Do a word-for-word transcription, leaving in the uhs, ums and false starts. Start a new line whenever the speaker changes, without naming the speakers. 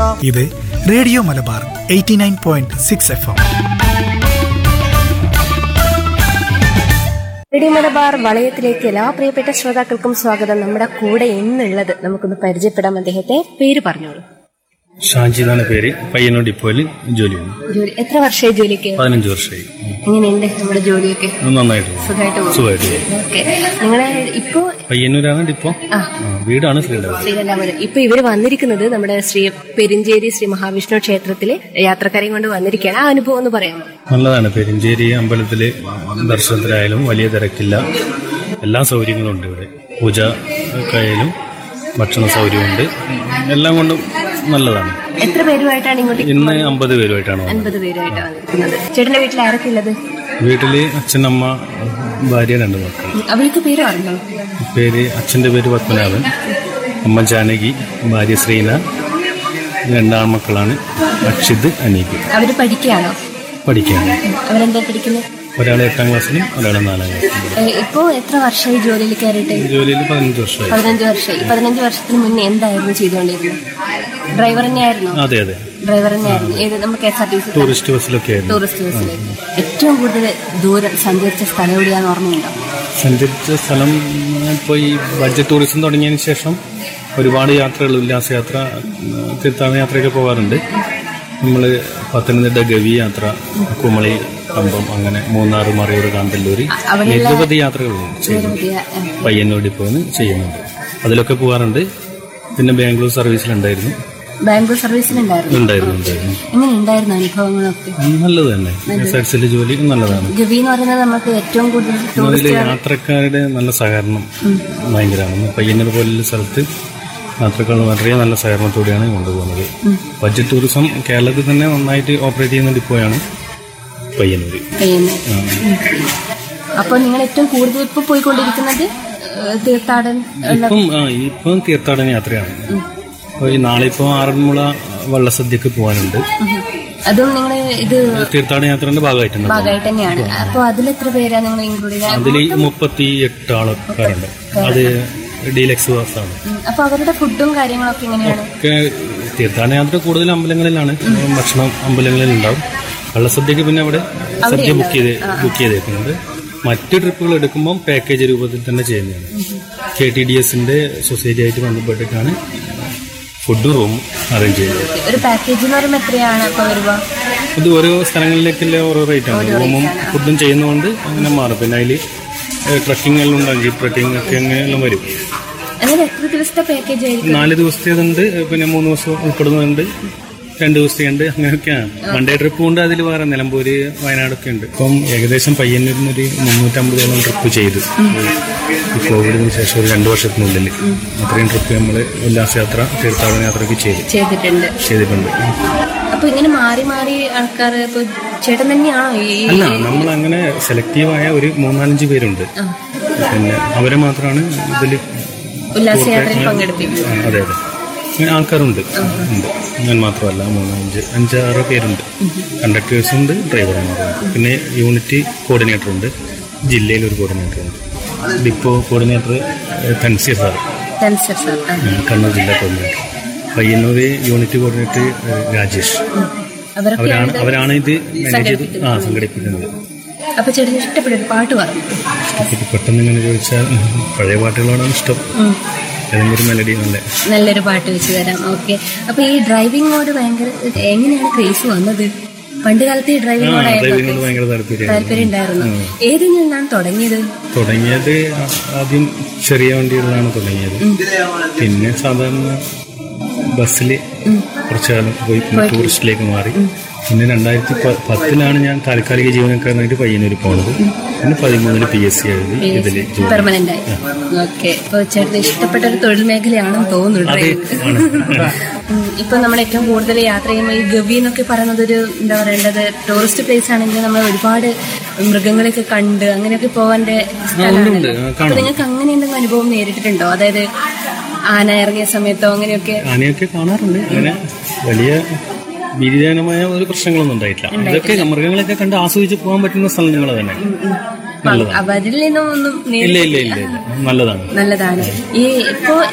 ഇത് radio Malabar eighty nine point six F M.
Radio Malabar വളയത്തിലേക്ക് എല്ലാ പ്രിയപ്പെട്ട ശ്രോതാക്കൾക്കും സ്വാഗതം. നമ്മുടെ കൂടെ എന്നുള്ളത് നമുക്കൊന്ന് പരിചയപ്പെടാം. അദ്ദേഹത്തെ പേര് പറഞ്ഞോളൂ.
ഷാജി എന്നാണ് പേര്. പയ്യന്നൂർ ഡിപ്പോയിൽ ജോലിയാണ്.
ജോലി എത്ര വർഷമായി ജോലിക്ക്?
പതിനഞ്ച് വർഷമായി.
എങ്ങനെയുണ്ട് നമ്മുടെ ജോലിയൊക്കെ?
നന്നായിട്ട്
സുഖമായിട്ട്
സുഖമായിട്ട്.
ഓക്കെ, നിങ്ങളെ ഇപ്പോ
പയ്യന്നൂരാണ് ഡിപ്പോ, വീടാണ് ശ്രീകണ്ഠപുരം.
ശ്രീകണ്ഠപുരം. ഇപ്പൊ ഇവര് വന്നിരിക്കുന്നത് നമ്മുടെ ശ്രീ പെരിഞ്ചേരി ശ്രീ മഹാവിഷ്ണു ക്ഷേത്രത്തില് യാത്രക്കാരെയും കൊണ്ട് വന്നിരിക്കുകയാണ്. ആ അനുഭവം ഒന്ന് പറയാമോ?
നല്ലതാണ്. പെരിഞ്ചേരി അമ്പലത്തില് ദർശനത്തിലായാലും വലിയ തിരക്കില്ല, എല്ലാ സൗകര്യങ്ങളും ഉണ്ട് ഇവിടെ. പൂജക്കായാലും ഭക്ഷണ സൗകര്യമുണ്ട്, എല്ലാം കൊണ്ടും നല്ലതാണ്.
എത്ര പേരുമായിട്ടാണ് ഇങ്ങോട്ട്?
ഇന്ന് അമ്പത് പേരുമായിട്ടാണ്.
അൻപത് പേരുമായിട്ടാണ് വന്നിരിക്കുന്നത്. ചേട്ടന്റെ വീട്ടിൽ ആരൊക്കെ ഉള്ളത്?
വീട്ടില് അച്ഛനമ്മ, ഭാര്യ, രണ്ട് മക്കൾ.
അവർക്ക് പേര് അറിഞ്ഞോ?
പേര് അച്ഛന്റെ പേര് പത്മനാഭൻ, അമ്മ ജാനകി, ഭാര്യ ശ്രീന, രണ്ടാൺമക്കളാണ് അക്ഷിത്, അനീക്.
അവര് പഠിക്കുകയാണോ?
പഠിക്കുകയാണ്.
അവരെന്താ പഠിക്കുന്നത്?
ഒരാൾ എട്ടാം ക്ലാസ്സിലും ഒരാൾ നാലാം ക്ലാസ്സിലും.
ഇപ്പോ എത്ര വർഷമായി ജോലിയിൽ കയറിയിട്ട്?
ജോലിയിൽ പതിനഞ്ച് വർഷമായി.
പതിനഞ്ച് വർഷമായി. പതിനഞ്ച് വർഷത്തിന് മുന്നേ എന്തായിരുന്നു ചെയ്തുകൊണ്ടിരുന്നത്? ഡ്രൈവർ തന്നെയായിരുന്നു?
അതെ അതെ,
ഡ്രൈവർ തന്നെയായിരുന്നു. ഏത് നമ്മൾ K S R T C
tourist ബസ്സിലൊക്കെ ആയിരുന്നു.
ടൂറിസ്റ്റ് ബസ്സിലേക്ക്. ഏറ്റവും കൂടുതൽ ദൂരം സഞ്ചരിച്ച സ്ഥലം എവിടെയാന്ന് ഓർമ്മയുണ്ടോ?
സഞ്ചരിച്ച സ്ഥലം ഇപ്പോൾ ഈ ബഡ്ജറ്റ് ടൂറിസം തുടങ്ങിയതിന് ശേഷം ഒരുപാട് യാത്രകൾ, ഉല്ലാസയാത്ര, തീർത്ഥാടന യാത്രയൊക്കെ പോകാറുണ്ട്. നമ്മൾ പത്തനംതിട്ട ഗവി യാത്ര, കുമളി, കമ്പം, അങ്ങനെ മൂന്നാർ, മറയൂർ, കാന്തല്ലൂര്, നിരവധി യാത്രകളുണ്ട് ചെയ്യുന്നുണ്ട്. പയ്യന്നൂർ ഡിപ്പോന്ന് ചെയ്യുന്നുണ്ട്, അതിലൊക്കെ പോകാറുണ്ട്. പിന്നെ ബാംഗ്ലൂർ സർവീസിലുണ്ടായിരുന്നു.
ബാംഗ്ലൂർ സർവീസിലുണ്ടായിരുന്നു
ഉണ്ടായിരുന്നു ഉണ്ടായിരുന്നു
എങ്ങനെ ഉണ്ടായിരുന്നു അനുഭവങ്ങളൊക്കെ?
നല്ലത് തന്നെ. എസ് ജോലി നല്ലതാണ്.
ഗവി എന്ന് പറയുന്നത് നമുക്ക് ഏറ്റവും കൂടുതൽ
യാത്രക്കാരുടെ നല്ല സഹകരണം ഭയങ്കരമാണ്. പയ്യന്നൂർ പോലുള്ള സ്ഥലത്ത് യാത്രക്കാർ വളരെ നല്ല സഹകരണത്തോടെയാണ് കൊണ്ടുപോകുന്നത്. ബഡ്ജറ്റ് ടൂറിസം കേരളത്തിൽ തന്നെ നന്നായിട്ട് ഓപ്പറേറ്റ് ചെയ്യുന്ന ഡിപ്പോയാണ് പയ്യന്നൂർ.
അപ്പൊ നിങ്ങൾ ഏറ്റവും കൂടുതൽ ഇപ്പൊ പോയിക്കൊണ്ടിരിക്കുന്നത് തീർത്ഥാടന
ഇപ്പം ഇപ്പം തീർത്ഥാടന യാത്രയാണ്. നാളെ ഇപ്പോൾ ആറന്മുള വള്ളസദ്യക്ക് പോകാനുണ്ട്.
അതും നിങ്ങൾ ഇത്
തീർത്ഥാടന യാത്രയുടെ ഭാഗമായിട്ടുണ്ട്
ഭാഗമായിട്ട് തന്നെയാണ്. അപ്പൊ അതിലെത്ര പേരാ നിങ്ങൾ ഇൻക്ലൂഡ് ചെയ്യുക?
അതിൽ മുപ്പത്തി എട്ട് ആൾക്കാരുണ്ട്. അത് ഡീലക്സ് ബസ്സാണ്.
അപ്പൊ അവരുടെ ഫുഡും കാര്യങ്ങളൊക്കെ എങ്ങനെയാണ്?
ഒക്കെ തീർത്ഥാടന യാത്ര കൂടുതൽ അമ്പലങ്ങളിലാണ്, ഭക്ഷണം അമ്പലങ്ങളിൽ ഉണ്ടാവും. വള്ളസദ്യക്ക് പിന്നെ അവിടെ സദ്യ ബുക്ക് ചെയ്ത് ബുക്ക് ചെയ്തേക്കുന്നുണ്ട്. മറ്റ് ട്രിപ്പുകൾ എടുക്കുമ്പോൾ പാക്കേജ് രൂപത്തിൽ തന്നെ ചെയ്യുന്നതാണ്. കെ ടി ഡി എസിന്റെ സൊസൈറ്റി ആയിട്ട് ബന്ധപ്പെട്ടിട്ടാണ് ഫുഡും റൂമും അറേഞ്ച് ചെയ്യുന്നത്.
ഒരു പാക്കേജ് എന്ന് പറയുമ്പോൾ എത്രയാണ് അപ്പൊ വരുക?
ഇത് ഓരോ സ്ഥലങ്ങളിലേക്കുള്ള ഓരോ റേറ്റ് ആണ്. റൂമും ഫുഡും ചെയ്യുന്നതുകൊണ്ട് അങ്ങനെ മാറും. പിന്നെ അതിൽ ട്രക്കിംഗ് എല്ലാം ഉണ്ടാകും, ജീപ്പ് ട്രക്കിംഗ് ഒക്കെ അങ്ങനെയെല്ലാം വരും.
എത്ര ദിവസത്തെ പാക്കേജ് ആയിരിക്കും?
നാല് ദിവസത്തേതുണ്ട്, പിന്നെ മൂന്ന് ദിവസം ഉൾപ്പെടുന്നുണ്ട്, രണ്ട് ദിവസത്തെയുണ്ട്, അങ്ങനെയൊക്കെയാണ്. വൺ ഡേ ട്രിപ്പ് ഉണ്ട്. അതിൽ വേറെ നിലമ്പൂര്, വയനാടൊക്കെ ഉണ്ട്. ഇപ്പം ഏകദേശം പയ്യന്നൂരിനൊരു മുന്നൂറ്റമ്പതോളം ട്രിപ്പ് ചെയ്തു ഈ കോവിഡിന് ശേഷം ഒരു രണ്ടു വർഷത്തിനുള്ളിൽ. അത്രയും ട്രിപ്പ് നമ്മൾ ഉല്ലാസയാത്ര, തീർത്ഥാടന യാത്രയൊക്കെ ചെയ്തു
ചെയ്തിട്ടുണ്ട്
ചെയ്തിട്ടുണ്ട്
അപ്പൊ ഇങ്ങനെ മാറി മാറി ആൾക്കാർ ചേട്ടൻ തന്നെയാണോ?
അല്ല, നമ്മൾ അങ്ങനെ സെലക്റ്റീവായ ഒരു മൂന്നാലഞ്ച് പേരുണ്ട്. പിന്നെ അവരെ മാത്രമാണ് ഇതിൽ
ഉല്ലാസയാത്രയിൽ പങ്കെടുപ്പിക്കുന്നത്.
അതെ അതെ, അങ്ങനെ ആൾക്കാരുണ്ട് ഉണ്ട്. ഞാൻ മാത്രമല്ല, മൂന്നഞ്ച് അഞ്ചാറ് പേരുണ്ട്. കണ്ടക്ടേഴ്സ് ഉണ്ട്, ഡ്രൈവർമാരുണ്ട്, പിന്നെ യൂണിറ്റ് കോർഡിനേറ്റർ ഉണ്ട്, ജില്ലയിൽ ഒരു കോർഡിനേറ്റർ ഉണ്ട്. Depot coordinator Thanseer sir, Kannur ജില്ലാ coordinator. Payyanur unit coordinator Rajesh. അവരാണ് അവരാണ് ഇത് മാനേജ് ചെയ്ത് ആ സംഘടിപ്പിക്കുന്നത്.
അപ്പൊ ചേട്ടന് ഇഷ്ടപ്പെട്ട ഒരു പാട്ട് പറഞ്ഞു.
പെട്ടെന്ന് ഇങ്ങനെ ചോദിച്ചാൽ പഴയ പാട്ടുകളാണ് ഇഷ്ടം. ഏതെങ്കിലും മെലഡി നല്ല
നല്ലൊരു പാട്ട് വെച്ച് തരാം. ഓക്കെ. അപ്പൊ ഈ ഡ്രൈവിംഗോട് ഭയങ്കര എങ്ങനെയാണ് ക്രേസ് വന്നത്? പണ്ട് കാലത്ത് ഈ ഡ്രൈവിംഗോട്
ഭയങ്കര
താല്പര്യം ഉണ്ടായിരുന്നു. ഏതിൽ നിന്നാണ് തുടങ്ങിയത്?
തുടങ്ങിയത് ആദ്യം ചെറിയ വണ്ടികളിലാണ് തുടങ്ങിയത്. പിന്നെ സാധാരണ ബസ്സിൽ കുറച്ചു കാലം പോയി, ടൂറിസ്റ്റിലേക്ക് മാറി. പിന്നെ രണ്ടായിരത്തി പത്തിലാണ് ഞാൻ താൽക്കാലിക ജീവനക്കാരനായിട്ട് പയ്യന്നൂർ പോകുന്നത്. പിന്നെ പതിമൂന്നിന് പി എസ് സി എഴുതി ഇതിൽ
പെർമനന്റ് ആയി. ഓക്കെ. ഇപ്പൊ ചേട്ടന് ഇഷ്ടപ്പെട്ട ഒരു തൊഴിൽ മേഖലയാണെന്ന് തോന്നുന്നു. ഇപ്പൊ നമ്മൾ ഏറ്റവും കൂടുതൽ യാത്ര ചെയ്യുമ്പോൾ ഈ ഗവി എന്നൊക്കെ പറയുന്നത് ഒരു എന്താ പറയേണ്ടത് ടൂറിസ്റ്റ് പ്ലേസ് ആണെങ്കിൽ നമ്മൾ ഒരുപാട് മൃഗങ്ങളെയൊക്കെ കണ്ട് അങ്ങനെയൊക്കെ പോകാൻ്റെ സ്ഥലമാണ്. അപ്പൊ നിങ്ങൾക്ക് അങ്ങനെ എന്തെങ്കിലും അനുഭവം നേരിട്ടിട്ടുണ്ടോ? അതായത് ആന ഇറങ്ങിയ സമയത്തോ അങ്ങനെയൊക്കെ?
ആനയൊക്കെ കാണാറുണ്ട്. അങ്ങനെ വലിയ ഭീതിജനമായ ഒരു പ്രശ്നങ്ങളൊന്നും ഉണ്ടായിട്ടില്ല. ഇതൊക്കെ മൃഗങ്ങളൊക്കെ കണ്ട് ആസ്വദിച്ച് പോകാൻ പറ്റുന്ന സ്ഥലങ്ങൾ തന്നെ.
അതിൽ നിന്നും ഒന്നും
ഇല്ല ഇല്ല ഇല്ല നല്ലതാണ്
നല്ലതാണ്. ഈ ഇപ്പോ